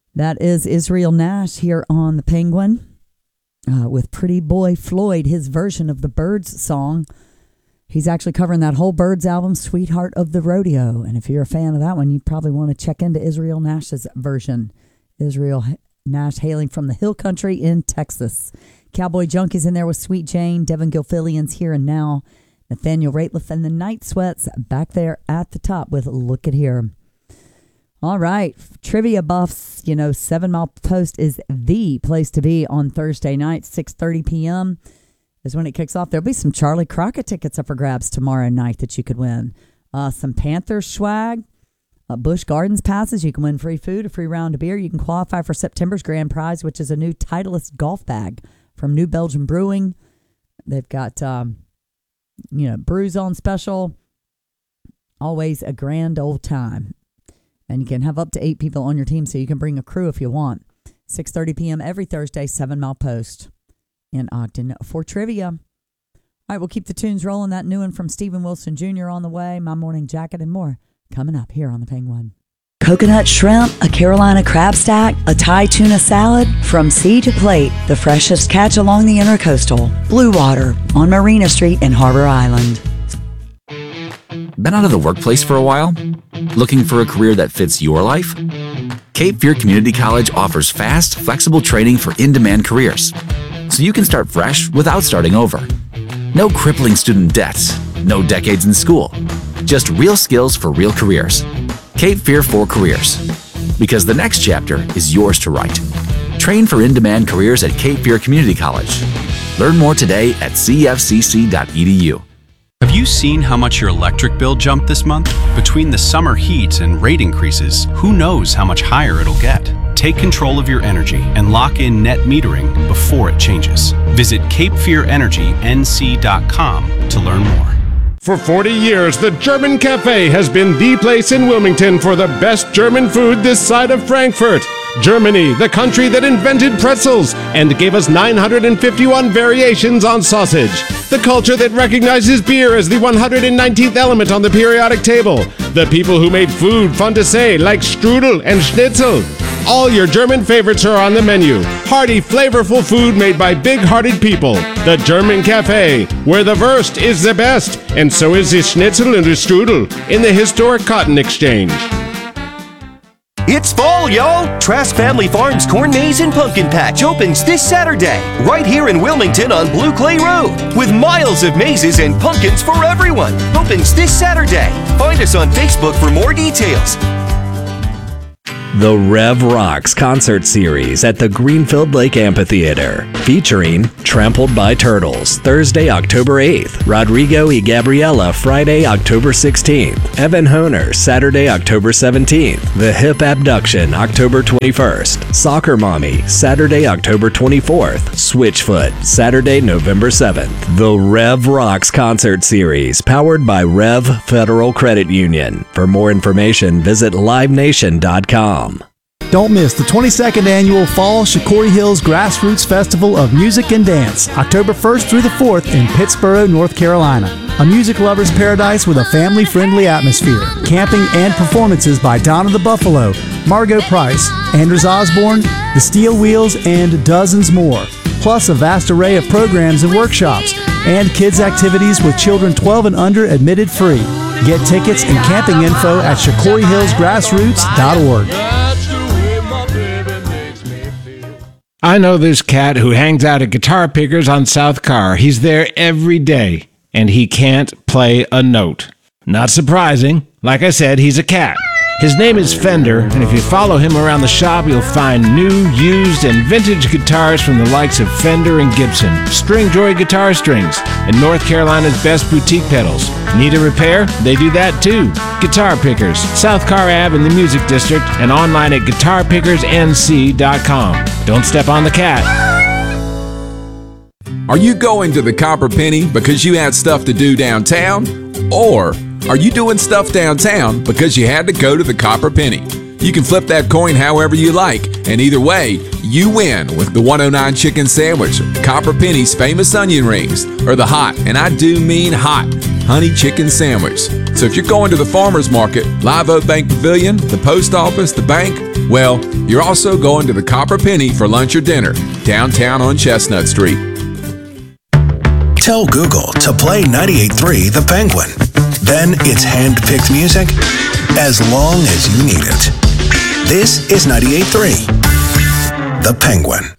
That is Israel Nash here on the Penguin with Pretty Boy Floyd, his version of the Byrds song. He's actually covering that whole Byrds album, Sweetheart of the Rodeo. And if you're a fan of that one, you probably want to check into Israel Nash's version. Israel Nash hailing from the Hill Country in Texas. Cowboy Junkies in there with Sweet Jane. Devin Gilfillian's Here and Now. Nathaniel Rateliff and the Night Sweats back there at the top with Look at Here. All right, trivia buffs, 7 Mile Post is the place to be on Thursday night, 6:30 p.m. is when it kicks off. There'll be some Charlie Crockett tickets up for grabs tomorrow night that you could win. Some Panthers swag, Busch Gardens passes. You can win free food, a free round of beer. You can qualify for September's grand prize, which is a new Titleist golf bag from New Belgium Brewing. They've got, brews on special. Always a grand old time. And you can have up to 8 people on your team, so you can bring a crew if you want. 6:30 p.m. every Thursday, 7 Mile Post in Ogden for trivia. All right, we'll keep the tunes rolling. That new one from Stephen Wilson Jr. on the way. My Morning Jacket and more coming up here on the Penguin. Coconut shrimp, a Carolina crab stack, a Thai tuna salad, from sea to plate, the freshest catch along the Intercoastal. Blue Water on Marina Street in Harbor Island. Been out of the workplace for a while? Looking for a career that fits your life? Cape Fear Community College offers fast, flexible training for in-demand careers, so you can start fresh without starting over. No crippling student debts, no decades in school, just real skills for real careers. Cape Fear for Careers, because the next chapter is yours to write. Train for in-demand careers at Cape Fear Community College. Learn more today at cfcc.edu. Have you seen how much your electric bill jumped this month? Between the summer heat and rate increases, who knows how much higher it'll get? Take control of your energy and lock in net metering before it changes. Visit CapeFearEnergyNC.com to learn more. For 40 years, the German Cafe has been the place in Wilmington for the best German food this side of Frankfurt. Germany, the country that invented pretzels and gave us 951 variations on sausage. The culture that recognizes beer as the 119th element on the periodic table. The people who made food fun to say, like strudel and schnitzel. All your German favorites are on the menu. Hearty, flavorful food made by big-hearted people. The German Cafe, where the Wurst is the best, and so is the schnitzel and the strudel in the historic Cotton Exchange. It's fall, y'all! Trask Family Farms Corn Maze and Pumpkin Patch opens this Saturday, right here in Wilmington on Blue Clay Road, with miles of mazes and pumpkins for everyone. Opens this Saturday. Find us on Facebook for more details. The Rev Rocks concert series at the Greenfield Lake Amphitheater, featuring Trampled by Turtles, Thursday, October 8th, Rodrigo y Gabriela, Friday, October 16th, Evan Honer, Saturday, October 17th, The Hip Abduction, October 21st, Soccer Mommy, Saturday, October 24th, Switchfoot, Saturday, November 7th. The Rev Rocks concert series, powered by Rev Federal Credit Union. For more information, visit livenation.com. Don't miss the 22nd annual Fall Shakori Hills Grassroots Festival of Music and Dance, October 1st through the 4th in Pittsboro, North Carolina. A music lover's paradise with a family-friendly atmosphere. Camping and performances by Donna the Buffalo, Margot Price, Anders Osborne, The Steel Wheels, and dozens more. Plus a vast array of programs and workshops, and kids' activities with children 12 and under admitted free. Get tickets and camping info at ShakoriHillsGrassroots.org. I know this cat who hangs out at Guitar Pickers on South Carr. He's there every day, and he can't play a note. Not surprising. Like I said, he's a cat. His name is Fender, and if you follow him around the shop, you'll find new, used, and vintage guitars from the likes of Fender and Gibson, Stringjoy guitar strings, and North Carolina's best boutique pedals. Need a repair? They do that too. Guitar Pickers, South Carr Ave in the Music District, and online at guitarpickersnc.com. Don't step on the cat. Are you going to the Copper Penny because you had stuff to do downtown? Or are you doing stuff downtown because you had to go to the Copper Penny? You can flip that coin however you like, and either way, you win with the 109 Chicken Sandwich, Copper Penny's famous onion rings, or the hot, and I do mean hot, honey chicken sandwich. So if you're going to the farmer's market, Live Oak Bank Pavilion, the post office, the bank, well, you're also going to the Copper Penny for lunch or dinner, downtown on Chestnut Street. Tell Google to play 98.3 The Penguin. Then it's hand-picked music as long as you need it. This is 98.3 The Penguin.